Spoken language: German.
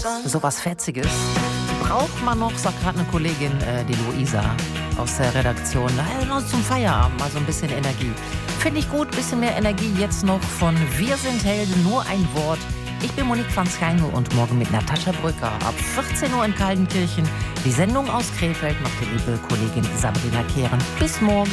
sowas Fetziges braucht man noch, sagt gerade eine Kollegin, die Luisa aus der Redaktion. Noch zum Feierabend mal so ein bisschen Energie. Finde ich gut, bisschen mehr Energie jetzt noch von Wir sind Helden, nur ein Wort. Ich bin Monique van Schijngel und morgen mit Natascha Brücker ab 14 Uhr in Kaldenkirchen. Die Sendung aus Krefeld macht die liebe Kollegin Sabrina Kehren. Bis morgen.